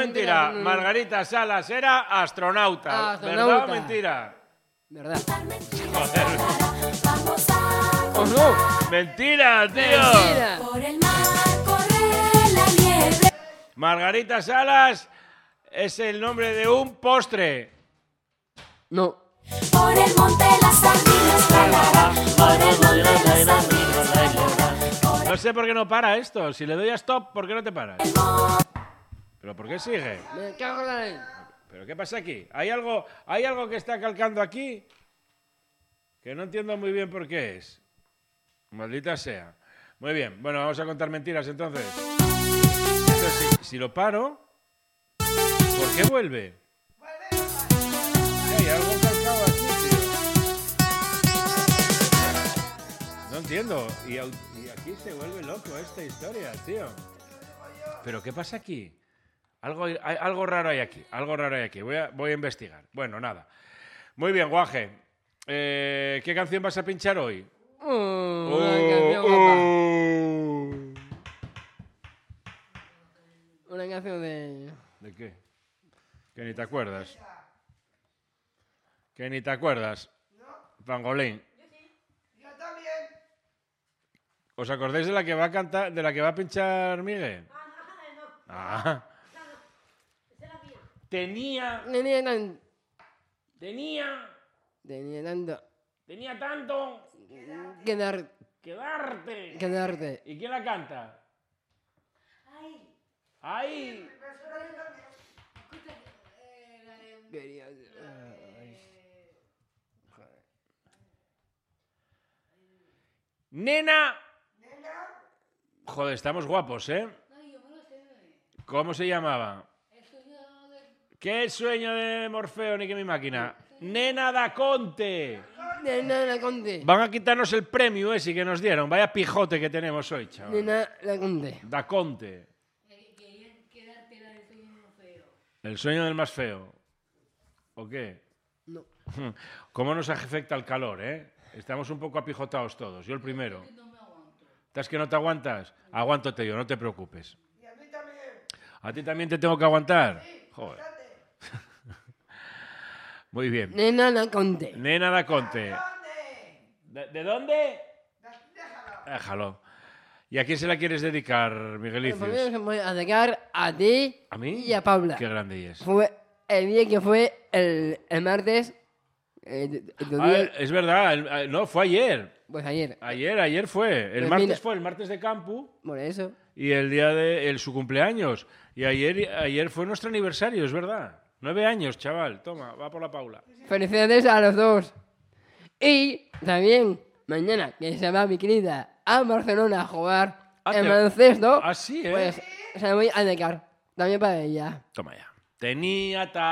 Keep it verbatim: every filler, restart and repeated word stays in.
mentira? mentira. Margarita Salas era astronauta. astronauta. ¿Verdad o mentira? ¿Verdad? Joder. ¿O no? Mentira, tío. Mentira. Por el mar corre la liebre. Margarita Salas es el nombre de un postre. No. Por el monte las sardinas, la, la, la. Por el monte las sardinas, la, la, la. No sé por qué no para esto. Si le doy a stop, ¿por qué no te paras? ¿Pero por qué sigue? Me cago en la ley. ¿Pero qué pasa aquí? ¿Hay algo, ¿Hay algo que está calcando aquí? Que no entiendo muy bien por qué es. Maldita sea. Muy bien. Bueno, vamos a contar mentiras entonces. Entonces, si, si lo paro, ¿por qué vuelve? ¿Qué hay algo calcado aquí, tío? No entiendo. Y, y aquí se vuelve loco esta historia, tío. ¿Pero qué pasa aquí? Algo, hay, algo raro hay aquí. Algo raro hay aquí. Voy a, voy a investigar. Bueno, nada. Muy bien, Guaje. Eh, ¿Qué canción vas a pinchar hoy? Oh, una canción guapa. oh. Una canción de... ¿De qué? Que ni te acuerdas. Que ni te acuerdas. Pangolín. Yo también. ¿Os acordáis de la que va a cantar, de la que va a pinchar Miguel? Ah. Tenía, Tenía tanto... tenía, Tenía tanto... tenía tanto Que dar... que darte. Que darte. ¿Y quién la canta? Ahí. Quería... Nena. Joder, estamos guapos, ¿eh? ¿Cómo se llamaba? ¿Qué sueño de Morfeo ni que mi máquina? Nena da Conte. Nena la conte. Van a quitarnos el premio ese que nos dieron. Vaya pijote que tenemos hoy, chaval. Nena la conte. Da Conte. El sueño del más feo. ¿O qué? No. ¿Cómo nos afecta el calor, eh? Estamos un poco apijotados todos. Yo el primero. ¿Estás que no te aguantas? Aguántate yo, no te preocupes. Y a mí también. ¿A ti también te tengo que aguantar? Joder. Muy bien. Nena la conte. Nena da Conte. ¿Dónde? ¿De, de dónde? Déjalo. Déjalo. ¿Y a quién se la quieres dedicar, Pues Miguelicius? me voy a dedicar a ti ¿A mí? y a Paula. Qué grande es. Fue el día que fue el, el martes. eh, tu Ah, día- es verdad, el- ah, no, fue ayer. pues ayer. Ayer, ayer fue. El Pues martes mira. fue el martes de campo Por eso. y el día de el, su cumpleaños. Y ayer, ayer fue nuestro aniversario, es verdad. Nueve años, chaval. Toma, va por la Paula. Felicidades a los dos. Y también mañana, que se va mi querida a Barcelona a jugar Ah, en te- baloncesto. Ah, sí, ¿eh? Pues se la voy a dedicar también para ella. Toma ya. Tenía ta